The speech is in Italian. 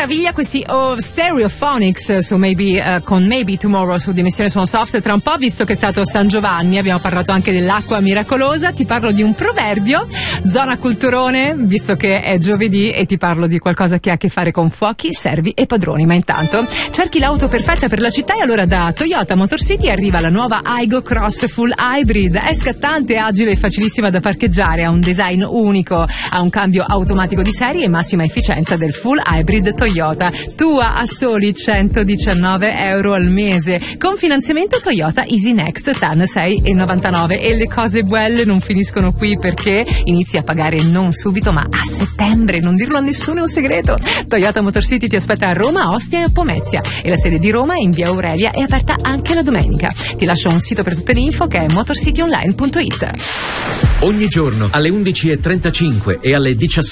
meraviglia questi Stereophonics su con Maybe Tomorrow su Dimensione Suono Soft. Tra un po', visto che è stato San Giovanni, abbiamo parlato anche dell'acqua miracolosa, ti parlo di un proverbio, zona culturone, visto che è giovedì, e ti parlo di qualcosa che ha a che fare con fuochi, servi e padroni. Ma intanto cerchi l'auto perfetta per la città, e allora da Toyota Motor City arriva la nuova Aygo Cross Full Hybrid. È scattante, agile e facilissima da parcheggiare, ha un design unico, ha un cambio automatico di serie e massima efficienza del Full Hybrid Toyota. Tua a soli 119 euro al mese con finanziamento Toyota Easy Next TAN 6,99. E le cose belle non finiscono qui, perché inizi a pagare non subito ma a settembre. Non dirlo a nessuno, è un segreto. Toyota Motor City ti aspetta a Roma, Ostia e a Pomezia, e la sede di Roma è in via Aurelia, è aperta anche la domenica. Ti lascio un sito per tutte le info che è motorcityonline.it. Ogni giorno alle 11:35 e alle 17